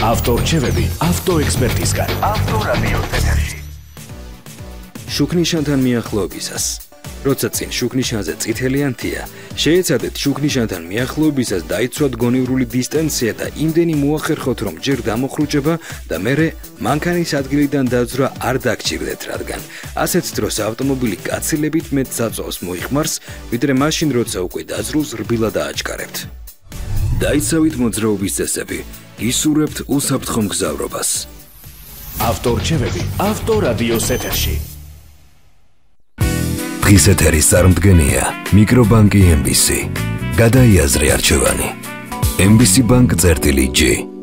ავტორჩევები ავტოექსპერტისგან. ავტორადიოს ეთერში. შუქნიშანთან მიახლოებისას. როცა წინ შუქნიშანზე წითელი ანთია, შეეცადეთ შუქნიშანთან მიახლოებისას დაიცვათ გონივრული დისტანცია და იმდენი მოახერხოთ, რომ ჯერ დამოხრუჭება და მერე მანქანის ადგილიდან დაძვრა არ დაგჭირდეთ, რადგან ასეთ დროს ავტომობილი გაცილებით მეტ საწვავს მოიხმარს, ვიდრე მაშინ, როცა უკვე დაძრულს რბილად ააჩქარებთ. დაიცავით მოძრაობის წესები, ისურვებთ უსაფრთხო მგზავრობას. ავტორჩევები ავტორადიოს ეთერში. დღის ეთერის წარმდგენია მიკრობანკი MBC. გადაიაზრე არჩევანი. MBC Bank წერტილი G.